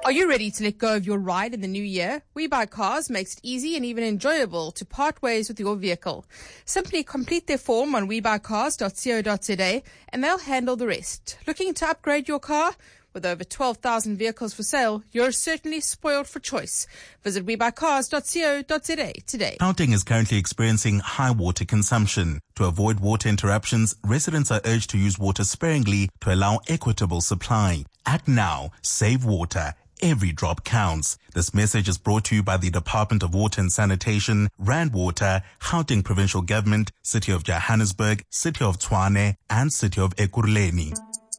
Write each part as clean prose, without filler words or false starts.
Are you ready to let go of your ride in the new year? We Buy Cars makes it easy and even enjoyable to part ways with your vehicle. Simply complete their form on webuycars.co.za and they'll handle the rest. Looking to upgrade your car? With over 12,000 vehicles for sale, you're certainly spoiled for choice. Visit webuycars.co.za today. Gauteng is currently experiencing high water consumption. To avoid water interruptions, residents are urged to use water sparingly to allow equitable supply. Act now. Save water. Every drop counts. This message is brought to you by the Department of Water and Sanitation, Rand Water, Gauteng Provincial Government, City of Johannesburg, City of Tshwane, and City of Ekurhuleni.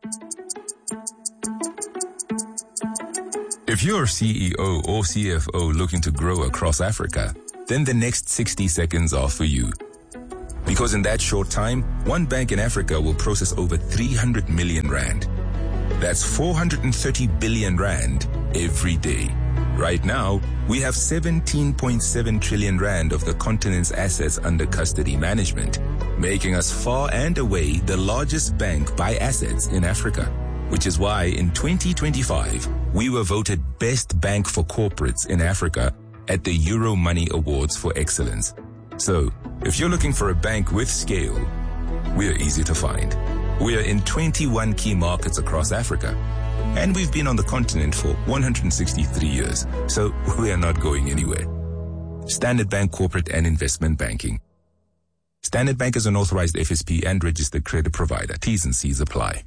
If you're CEO or CFO looking to grow across Africa, then the next 60 seconds are for you. Because in that short time, one bank in Africa will process over 300 million rand. That's 430 billion rand every day. Right now, we have 17.7 trillion rand of the continent's assets under custody management, making us far and away the largest bank by assets in Africa. Which is why in 2025, we were voted Best Bank for Corporates in Africa at the Euro Money Awards for Excellence. So, if you're looking for a bank with scale, we're easy to find. We are in 21 key markets across Africa, and we've been on the continent for 163 years, so we are not going anywhere. Standard Bank Corporate and Investment Banking. Standard Bank is an authorized FSP and registered credit provider. T's and C's apply.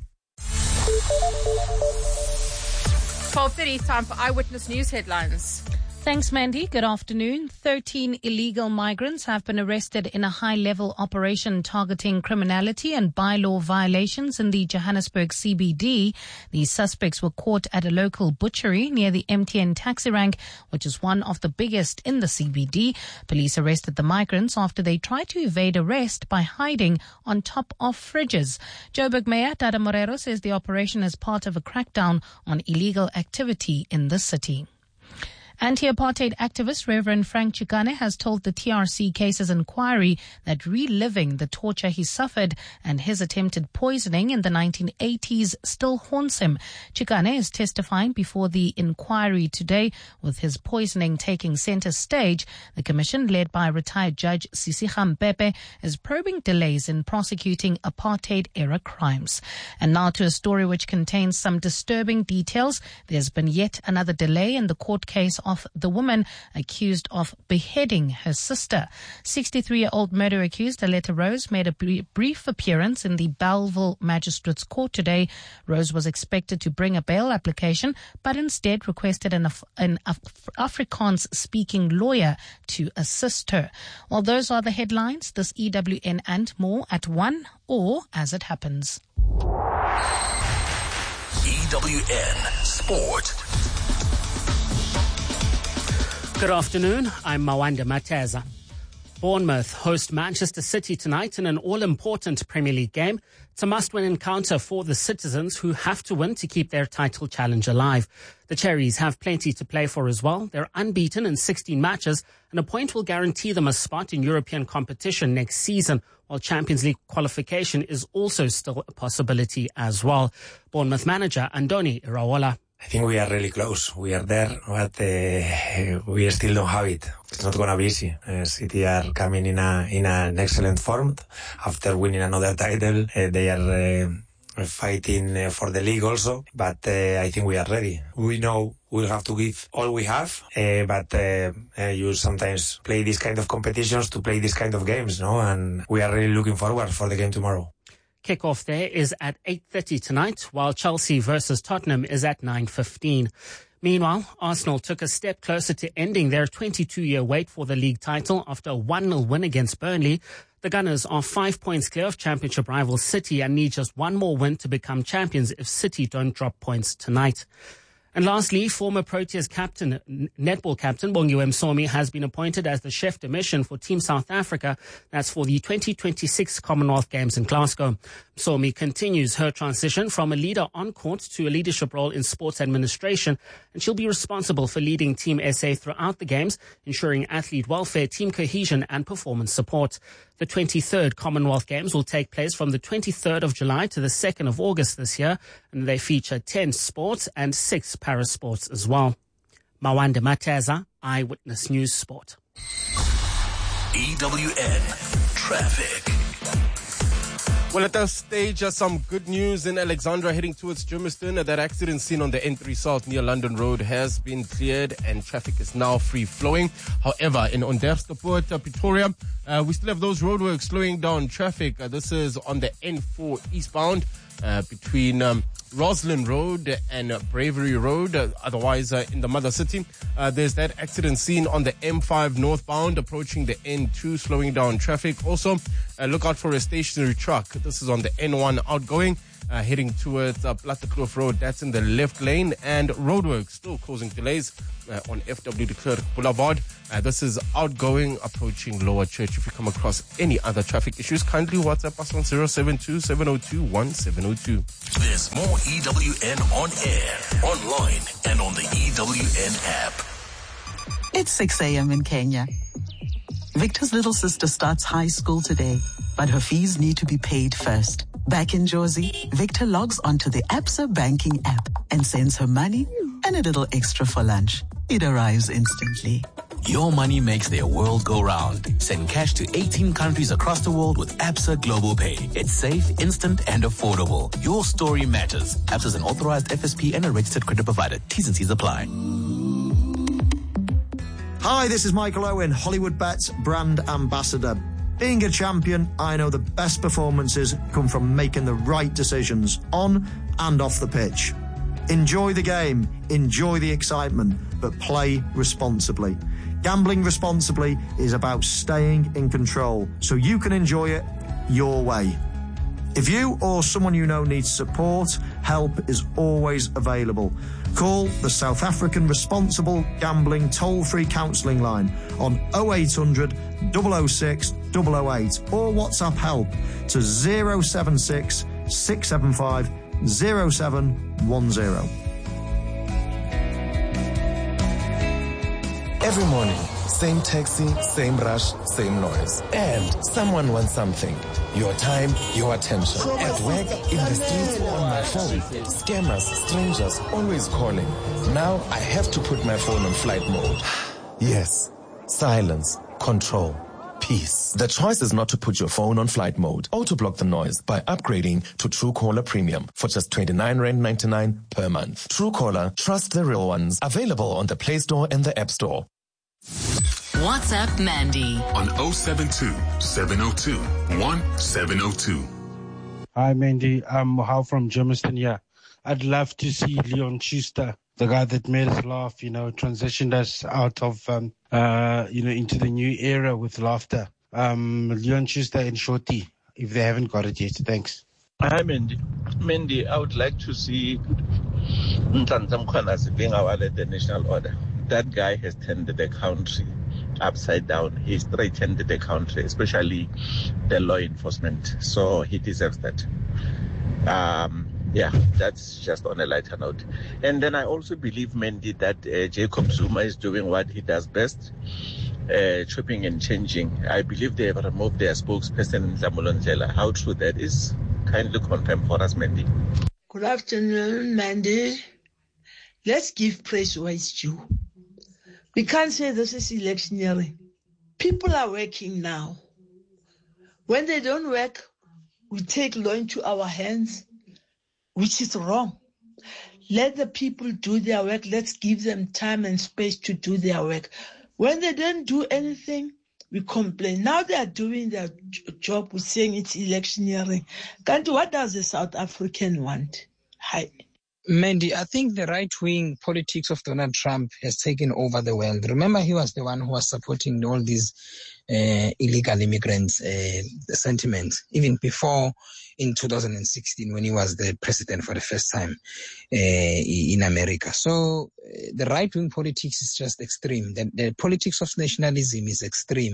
12:30, time for Eyewitness News headlines. Thanks, Mandy. Good afternoon. 13 illegal migrants have been arrested in a high-level operation targeting criminality and bylaw violations in the Johannesburg CBD. These suspects were caught at a local butchery near the MTN taxi rank, which is one of the biggest in the CBD. Police arrested the migrants after they tried to evade arrest by hiding on top of fridges. Joburg Mayor Dada Morero says the operation is part of a crackdown on illegal activity in the city. Anti-apartheid activist Reverend Frank Chikane has told the TRC Cases Inquiry that reliving the torture he suffered and his attempted poisoning in the 1980s still haunts him. Chikane is testifying before the inquiry today, with his poisoning taking center stage. The commission, led by retired Judge Sisika Mpepe, is probing delays in prosecuting apartheid-era crimes. And now to a story which contains some disturbing details. There's been yet another delay in the court case of the woman accused of beheading her sister. 63-year-old murder accused Aletta Rose made a brief appearance in the Bellville Magistrates Court today. Rose was expected to bring a bail application, but instead requested an Afrikaans-speaking lawyer to assist her. Well, those are the headlines. This EWN and more at 1 or as it happens. EWN Sport. Good afternoon, I'm Mawanda Mateza. Bournemouth host Manchester City tonight in an all-important Premier League game. It's a must-win encounter for the citizens who have to win to keep their title challenge alive. The Cherries have plenty to play for as well. They're unbeaten in 16 matches, and a point will guarantee them a spot in European competition next season, while Champions League qualification is also still a possibility as well. Bournemouth manager Andoni Iraola. I think we are really close. We are there, but we still don't have it. It's not going to be easy. City are coming in an excellent form after winning another title. They are fighting for the league also, but I think we are ready. We know we'll have to give all we have, but you sometimes play these kind of competitions to play these kind of games, no? And we are really looking forward for the game tomorrow. Kickoff there is at 8:30 tonight, while Chelsea versus Tottenham is at 9:15. Meanwhile, Arsenal took a step closer to ending their 22-year wait for the league title after a 1-0 win against Burnley. The Gunners are 5 points clear of championship rival City and need just one more win to become champions if City don't drop points tonight. And lastly, former Proteas captain, netball captain, Bongiwe Msomi has been appointed as the chef de mission for Team South Africa. That's for the 2026 Commonwealth Games in Glasgow. Msomi continues her transition from a leader on court to a leadership role in sports administration, and she'll be responsible for leading Team SA throughout the Games, ensuring athlete welfare, team cohesion and performance support. The 23rd Commonwealth Games will take place from the 23rd of July to the 2nd of August this year, and they feature 10 sports and 6 Parasports as well. Mawanda Mateza, Eyewitness News Sport. EWN Traffic. Well, at this stage, some good news in Alexandra heading towards Germiston. That accident scene on the N3 South near London Road has been cleared and traffic is now free-flowing. However, in Onderstepoort, Pretoria, we still have those roadworks slowing down traffic. This is on the N4 eastbound between Roslyn Road and Bravery Road. Otherwise, in the mother city, there's that accident scene on the M5 northbound approaching the N2, slowing down traffic. Also, look out for a stationary truck. This is on the N1 outgoing, heading towards Plattekloof Road. That's in the left lane. And roadworks still causing delays on FW de Klerk Boulevard. This is outgoing approaching Lower Church. If you come across any other traffic issues, kindly WhatsApp us on 072-702-1702. There's more EWN on air, online, and on the EWN app. It's 6 a.m. in Kenya. Victor's little sister starts high school today, but her fees need to be paid first. Back in Jersey, Victor logs onto the Absa banking app and sends her money and a little extra for lunch. It arrives instantly. Your money makes their world go round. Send cash to 18 countries across the world with Absa Global Pay. It's safe, instant, and affordable. Your story matters. Absa is an authorized FSP and a registered credit provider. T's and C's apply. Hi, this is Michael Owen, Hollywood Bets brand ambassador. Being a champion, I know the best performances come from making the right decisions on and off the pitch. Enjoy the game, enjoy the excitement, but play responsibly. Gambling responsibly is about staying in control so you can enjoy it your way. If you or someone you know needs support, help is always available. Call the South African Responsible Gambling Toll-Free Counselling Line on 0800 006 008 or WhatsApp help to 076 675 0710. Every morning, same taxi, same rush, same noise. And someone wants something. Your time, your attention. At work, in the streets, on my phone. Scammers, strangers, always calling. Now I have to put my phone on flight mode. Yes. Silence. Control. Peace. The choice is not to put your phone on flight mode. Auto-block the noise by upgrading to Truecaller Premium for just R29.99 per month. Truecaller, trust the real ones. Available on the Play Store and the App Store. WhatsApp Mandy on 072-702-1702. Hi Mandy, I'm How from Germiston here. I'd love to see Leon Schuster, the guy that made us laugh, transitioned us out of, into the new era with laughter. Leon Schuster and Shorty, if they haven't got it yet. Thanks. Hi Mandy. Mandy, I would like to see Nhlanhla Mkhwanazi being awarded the national order. That guy has turned the country upside down. He straightened the country, especially the law enforcement. So he deserves that. That's just on a lighter note. And then I also believe, Mandy, that Jacob Zuma is doing what he does best, chopping and changing. I believe they have removed their spokesperson, Nhlamulo Ndlela. How true that is? Kindly confirm for us, Mandy. Good afternoon, Mandy. Let's give praise where it's due. We can't say this is electioneering. People are working now. When they don't work, we take law into our hands, which is wrong. Let the people do their work. Let's give them time and space to do their work. When they don't do anything, we complain. Now they are doing their job. We're saying it's electioneering. Kanti, what does the South African want? Hi. Mandy, I think the right-wing politics of Donald Trump has taken over the world. Remember, he was the one who was supporting all these illegal immigrants' sentiments, even before in 2016 when he was the president for the first time in America. So the right-wing politics is just extreme. The politics of nationalism is extreme.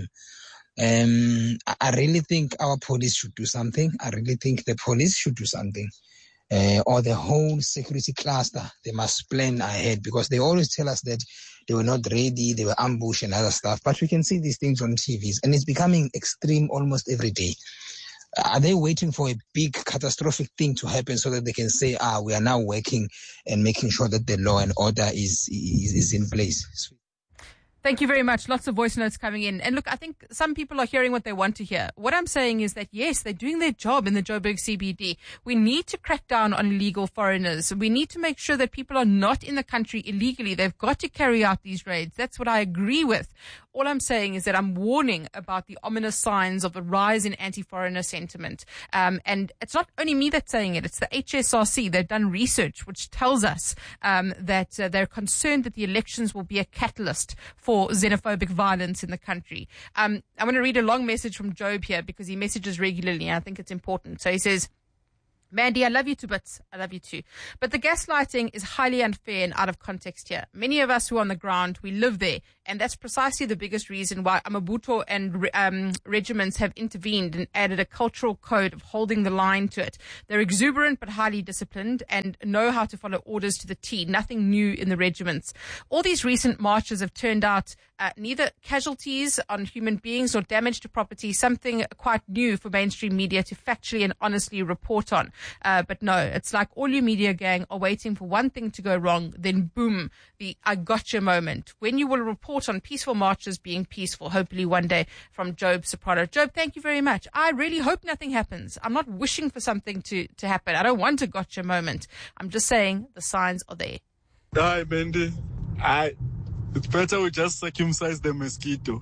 I really think our police should do something. I really think the police should do something. Or the whole security cluster, they must plan ahead, because they always tell us that they were not ready, they were ambushed and other stuff. But we can see these things on TVs, and it's becoming extreme almost every day. Are they waiting for a big catastrophic thing to happen so that they can say, we are now working and making sure that the law and order is in place? Thank you very much. Lots of voice notes coming in. And look, I think some people are hearing what they want to hear. What I'm saying is that, yes, they're doing their job in the Joburg CBD. We need to crack down on illegal foreigners. We need to make sure that people are not in the country illegally. They've got to carry out these raids. That's what I agree with. All I'm saying is that I'm warning about the ominous signs of the rise in anti-foreigner sentiment. And it's not only me that's saying it. It's the HSRC. They've done research which tells us that they're concerned that the elections will be a catalyst for xenophobic violence in the country. I'm going to read a long message from Job here because he messages regularly and I think it's important. So he says, Mandy, I love you to bits. I love you too. But the gaslighting is highly unfair and out of context here. Many of us who are on the ground, we live there. And that's precisely the biggest reason why Amabutho and regiments have intervened and added a cultural code of holding the line to it. They're exuberant but highly disciplined and know how to follow orders to the T. Nothing new in the regiments. All these recent marches have turned out neither casualties on human beings nor damage to property, something quite new for mainstream media to factually and honestly report on. But no, it's like all you media gang are waiting for one thing to go wrong, then boom, the I gotcha moment. When you will report on peaceful marches being peaceful, hopefully one day, from Job Soprano. Job, thank you very much. I really hope nothing happens. I'm not wishing for something to happen. I don't want a gotcha moment. I'm just saying the signs are there. Hi, Mandy. It's better we just circumcise the mosquito.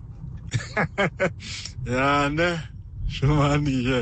Yeah, ne? Shumani, yeah.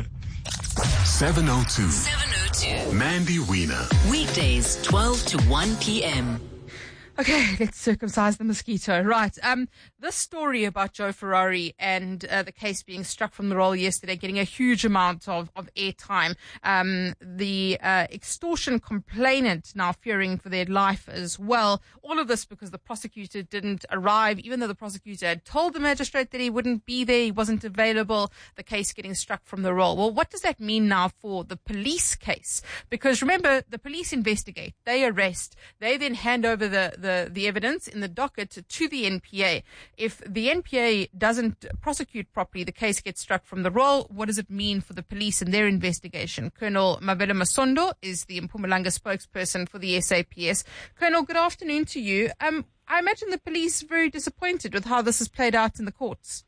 702. Mandy Wiener. Weekdays, 12 to 1 p.m. Okay, let's circumcise the mosquito. Right. This story about Joe Ferrari and the case being struck from the roll yesterday, getting a huge amount of airtime. The extortion complainant now fearing for their life as well. All of this because the prosecutor didn't arrive, even though the prosecutor had told the magistrate that he wouldn't be there, he wasn't available, the case getting struck from the roll. Well, what does that mean now for the police case? Because remember, the police investigate, they arrest, they then hand over the evidence in the docket to the NPA. If the NPA doesn't prosecute properly, the case gets struck from the roll. What does it mean for the police and their investigation? Colonel Mabele Masondo is the Mpumalanga spokesperson for the SAPS. Colonel, good afternoon to you. I imagine the police are very disappointed with how this has played out in the courts.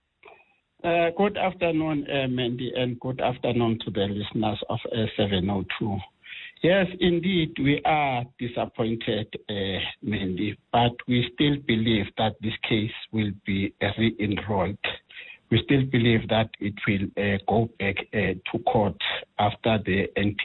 Good afternoon, Mandy, and good afternoon to the listeners of 702. Yes, indeed, we are disappointed, Mandy, but we still believe that this case will be re-enrolled. We still believe that it will go back to court after the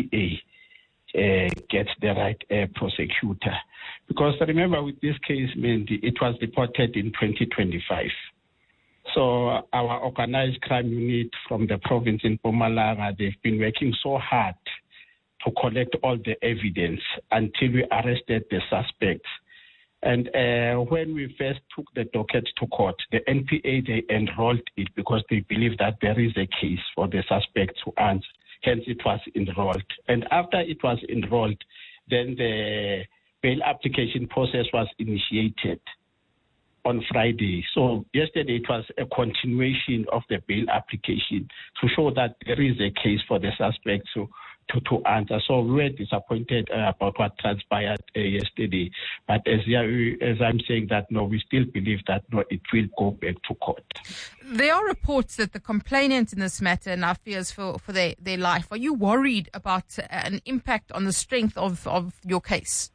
NPA gets the right prosecutor. Because remember, with this case, Mandy, it was reported in 2025. So our organized crime unit from the province in Mpumalanga, they've been working so hard to collect all the evidence until we arrested the suspects. And when we first took the docket to court, the NPA, they enrolled it because they believe that there is a case for the suspect to answer. Hence, it was enrolled. And after it was enrolled, then the bail application process was initiated on Friday. So yesterday it was a continuation of the bail application to show that there is a case for the suspect to answer. So we were disappointed about what transpired yesterday. But as I'm saying that, no, we still believe that, no, it will go back to court. There are reports that the complainant in this matter now fears for their life. Are you worried about an impact on the strength of your case?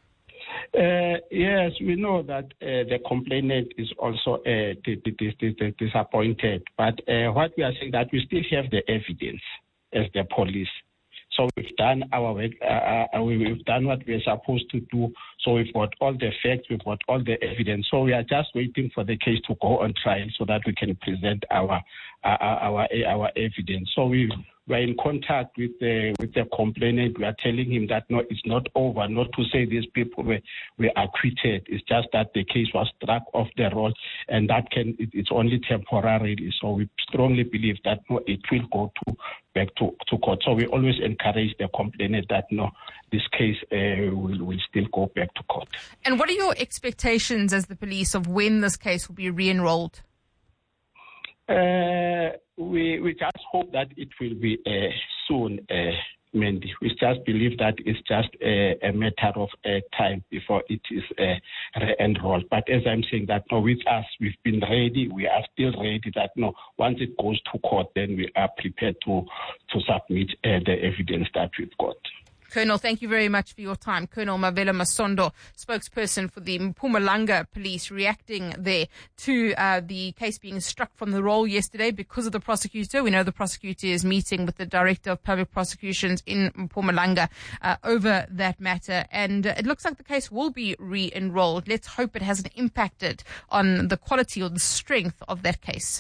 Yes, we know that the complainant is also disappointed. But what we are saying that we still have the evidence as the police. So we've done our work, we've done what we're supposed to do. So we've got all the facts, we've got all the evidence. So we are just waiting for the case to go on trial so that we can present our evidence. So we're in contact with the complainant. We are telling him that no, it's not over. Not to say these people were acquitted. It's just that the case was struck off the roll, and it's only temporarily. So we strongly believe that no, it will go back to court. So we always encourage the complainant that no, this case will still go back to court. And what are your expectations as the police of when this case will be re-enrolled? We just hope that it will be soon, Mandy. We just believe that it's just a matter of time before it is re-enrolled. But as I'm saying that, no, with us, we've been ready. We are still ready that, no, once it goes to court, then we are prepared to submit the evidence that we've got. Colonel, thank you very much for your time. Colonel Mavela Masondo, spokesperson for the Mpumalanga police, reacting there to the case being struck from the roll yesterday because of the prosecutor. We know the prosecutor is meeting with the Director of Public Prosecutions in Mpumalanga over that matter, and it looks like the case will be re-enrolled. Let's hope it hasn't impacted on the quality or the strength of that case.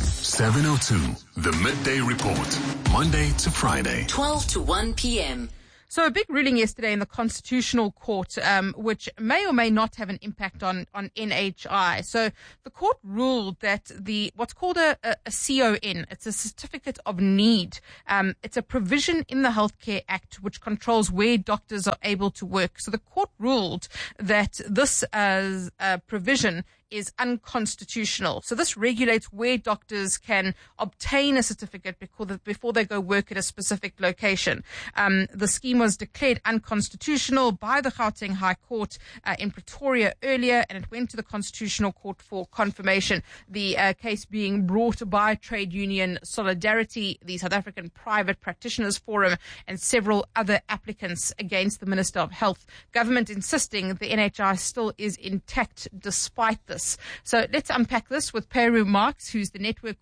7:02, the Midday Report, Monday to Friday, 12 to 1 p.m. So a big ruling yesterday in the Constitutional Court, which may or may not have an impact on NHI. So the court ruled that what's called a CON, it's a certificate of need. It's a provision in the Healthcare Act which controls where doctors are able to work. So the court ruled that this provision is unconstitutional. So this regulates where doctors can obtain a certificate before they go work at a specific location. The scheme was declared unconstitutional by the Gauteng High Court in Pretoria earlier, and it went to the Constitutional Court for confirmation. The case being brought by Trade Union Solidarity, the South African Private Practitioners Forum, and several other applicants against the Minister of Health. Government insisting the NHI still is intact despite this. So let's unpack this with Peru Marks, who's the network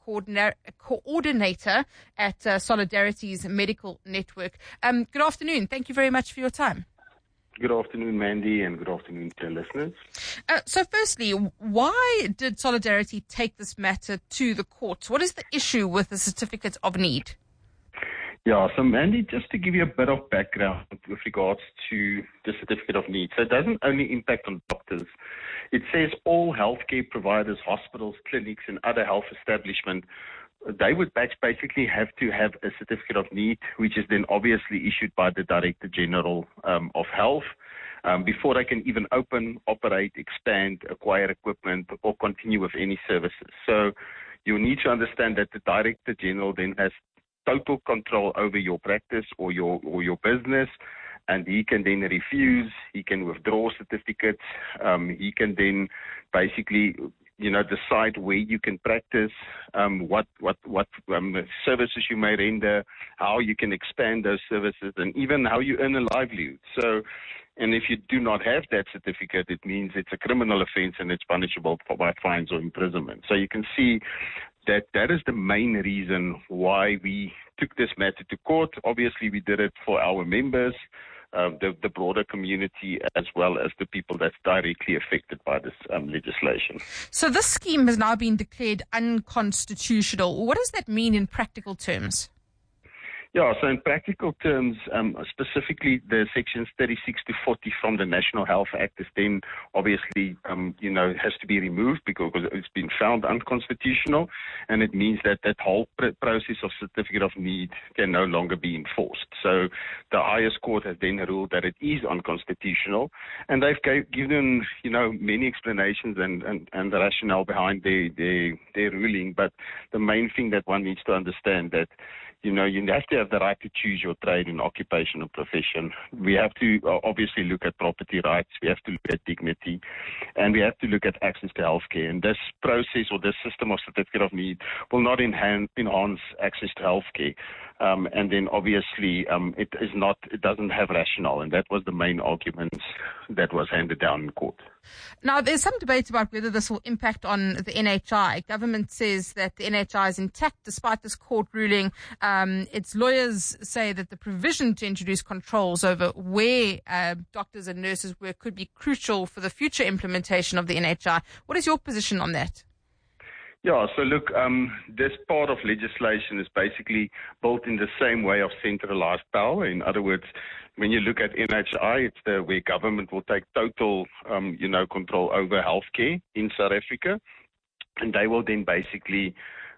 coordinator at Solidarity's medical network. Good afternoon. Thank you very much for your time. Good afternoon, Mandy, and good afternoon to listeners. So firstly, why did Solidarity take this matter to the court? What is the issue with the certificate of need? Yeah, so Mandy, just to give you a bit of background with regards to the certificate of need. So it doesn't only impact on doctors. It says all healthcare providers, hospitals, clinics, and other health establishments, they would basically have to have a certificate of need, which is then obviously issued by the Director General of Health, before they can even open, operate, expand, acquire equipment, or continue with any services. So you need to understand that the Director General then has total control over your practice or your business, and he can then refuse, he can withdraw certificates, he can then basically, decide where you can practice, what services you may render, how you can expand those services, and even how you earn a livelihood. So, and if you do not have that certificate, it means it's a criminal offense and it's punishable by fines or imprisonment. So you can see that is the main reason why we took this matter to court. Obviously, we did it for our members, the broader community, as well as the people that's directly affected by this legislation. So this scheme has now been declared unconstitutional. What does that mean in practical terms? Yeah, so in practical terms, specifically the sections 36 to 40 from the National Health Act is then obviously, has to be removed because it's been found unconstitutional, and it means that whole process of certificate of need can no longer be enforced. So the highest court has then ruled that it is unconstitutional, and they've given, many explanations and the rationale behind their ruling, but the main thing that one needs to understand that you have to have the right to choose your trade and occupation and profession. We have to obviously look at property rights. We have to look at dignity, and we have to look at access to healthcare. And this process or this system of certificate of need will not enhance access to healthcare. And then obviously it doesn't have rationale, and that was the main argument that was handed down in court. Now, there's some debate about whether this will impact on the NHI. Government says that the NHI is intact despite this court ruling. Its lawyers say that the provision to introduce controls over where doctors and nurses work could be crucial for the future implementation of the NHI. What is your position on that? Yeah, so look, this part of legislation is basically built in the same way of centralized power. In other words, when you look at NHI, it's where government will take total, control over healthcare in South Africa, and they will then basically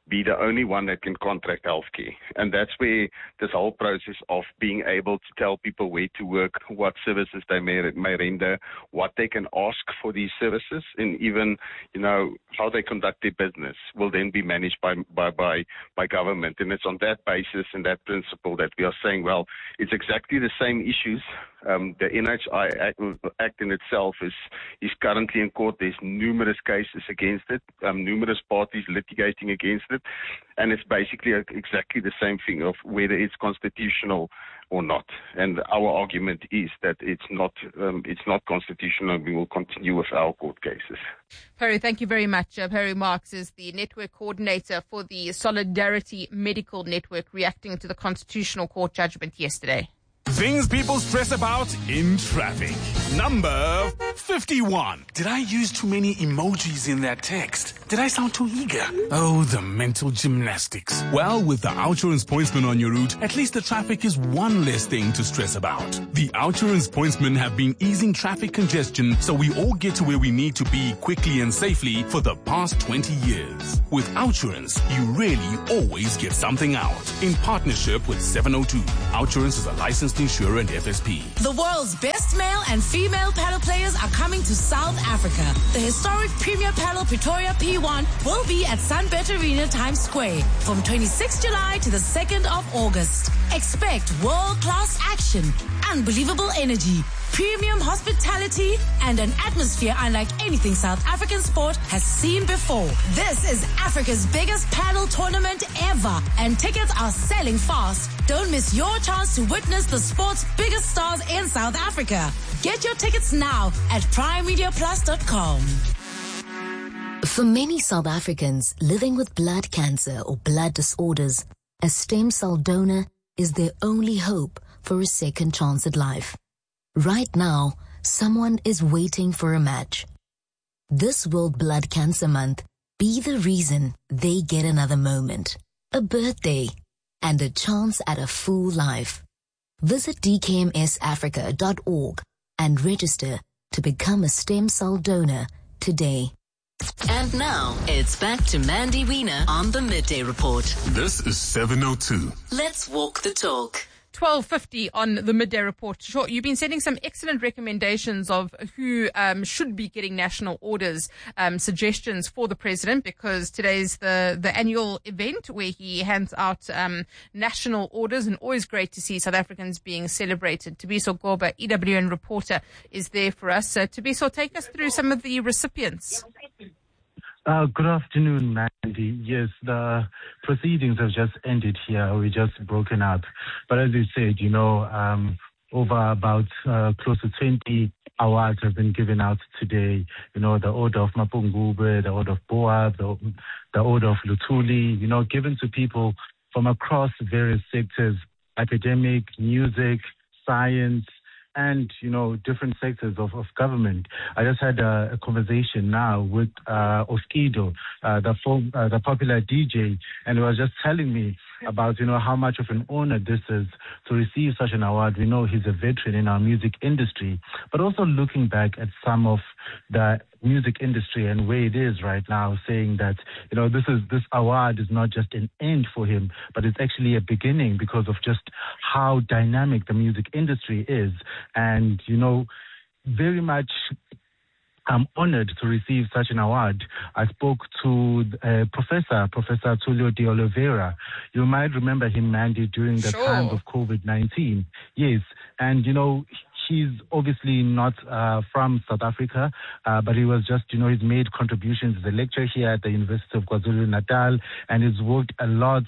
be the only one that can contract healthcare. And that's where this whole process of being able to tell people where to work, what services they may render, what they can ask for these services, and even, how they conduct their business will then be managed by government. And it's on that basis and that principle that we are saying, well, it's exactly the same issues. The NHI Act in itself is currently in court. There's numerous cases against it, numerous parties litigating against it, and it's basically exactly the same thing of whether it's constitutional or not. And our argument is that it's not constitutional, and we will continue with our court cases. Perry, thank you very much. Perry Marks is the network coordinator for the Solidarity Medical Network, reacting to the Constitutional Court judgment yesterday. Things people stress about in traffic. Number 51. Did I use too many emojis in that text? Did I sound too eager? Oh, the mental gymnastics. Well, with the Outsurance Pointsman on your route, at least the traffic is one less thing to stress about. The Outsurance Pointsmen have been easing traffic congestion so we all get to where we need to be quickly and safely for the past 20 years. With Outsurance, you really always get something out. In partnership with 702. Outsurance is a licensed insurer and FSP. The world's best male and female paddle players are coming to South Africa. The historic Premier Paddle Pretoria P1 will be at Sunbet Arena Times Square from 26 July to the 2nd of August. Expect world-class action, unbelievable energy, premium hospitality, and an atmosphere unlike anything South African sport has seen before. This is Africa's biggest paddle tournament ever, and tickets are selling fast. Don't miss your chance to witness the sport's biggest stars in South Africa. Get your tickets now at primemediaplus.com. For many South Africans living with blood cancer or blood disorders, a stem cell donor is their only hope for a second chance at life. Right now, someone is waiting for a match. This World Blood Cancer Month, be the reason they get another moment, a birthday, and a chance at a full life. Visit dkmsafrica.org and register to become a stem cell donor today. And now, it's back to Mandy Wiener on the Midday Report. This is 702. Let's walk the talk. 12:50 on the Midday Report. Sure, you've been sending some excellent recommendations of who should be getting national orders, suggestions for the president, because today's the annual event where he hands out national orders, and always great to see South Africans being celebrated. Tabiso Goba, EWN reporter, is there for us. Tabiso, take us through some of the recipients. Good afternoon, Mandy. Yes, the proceedings have just ended here. We just broken up. But as you said, over about close to 20 awards have been given out today. The Order of Mapungubwe, the Order of Boab, the Order of Lutuli, given to people from across various sectors, academic, music, science, and, different sectors of government. I just had a conversation now with Oskido, the popular DJ, and he was just telling me about, how much of an honor this is to receive such an award. We know he's a veteran in our music industry, but also looking back at some of the music industry and where it is right now, saying that, this award is not just an end for him, but it's actually a beginning because of just how dynamic the music industry is. And, very much I'm honored to receive such an award. I spoke to Professor Tulio de Oliveira. You might remember him, Mandy, during the time of COVID-19. Yes. And, he's obviously not from South Africa, but he was just, he's made contributions as a lecturer here at the University of KwaZulu-Natal, and he's worked a lot,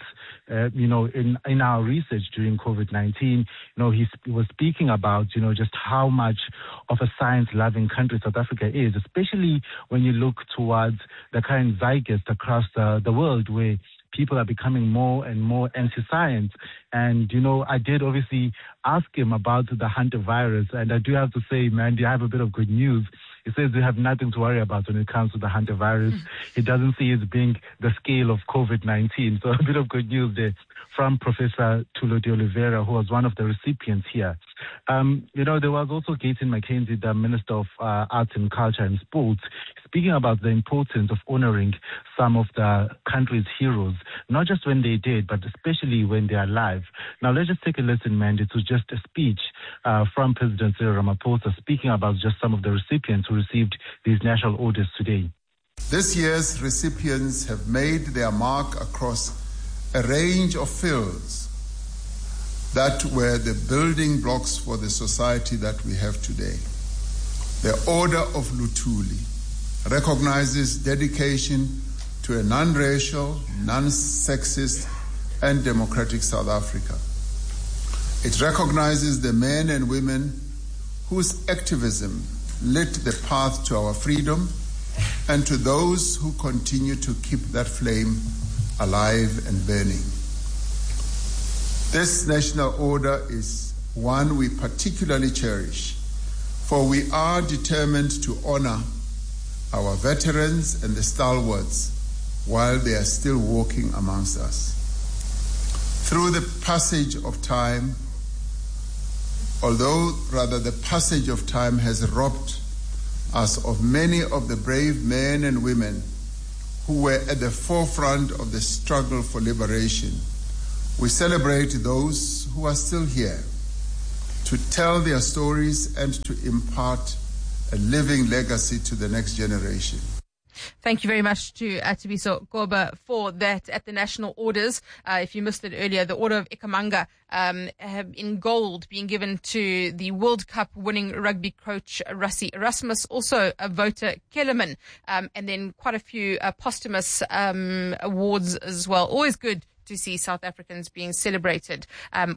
in our research during COVID-19. He was speaking about, just how much of a science-loving country South Africa is, especially when you look towards the current zeitgeist across the world, where people are becoming more and more anti-science. And, I did obviously ask him about the hantavirus. And I do have to say, Mandy, I have a bit of good news. He says we have nothing to worry about when it comes to the hantavirus. He doesn't see it being the scale of COVID-19. So a bit of good news there from Professor Tulo de Oliveira, who was one of the recipients here. There was also Gayton McKenzie, the Minister of Arts and Culture and Sports, speaking about the importance of honoring some of the country's heroes, not just when they're dead, but especially when they are alive. Now, let's just take a listen, Mandy, to just a speech from President Cyril Ramaphosa speaking about just some of the recipients who received these national orders today. This year's recipients have made their mark across a range of fields that were the building blocks for the society that we have today. The Order of Luthuli recognizes dedication to a non-racial, non-sexist, and democratic South Africa. It recognizes the men and women whose activism lit the path to our freedom, and to those who continue to keep that flame alive and burning. This national order is one we particularly cherish, for we are determined to honor our veterans and the stalwarts while they are still walking amongst us. Through the passage of time, the passage of time has robbed us of many of the brave men and women who were at the forefront of the struggle for liberation. We celebrate those who are still here to tell their stories and to impart a living legacy to the next generation. Thank you very much to Thabiso Goba for that at the national orders. If you missed it earlier, the Order of Ikhamanga in gold being given to the World Cup winning rugby coach Rassie Erasmus, also Wouter Kellerman, and then quite a few posthumous awards as well. Always good to see South Africans being celebrated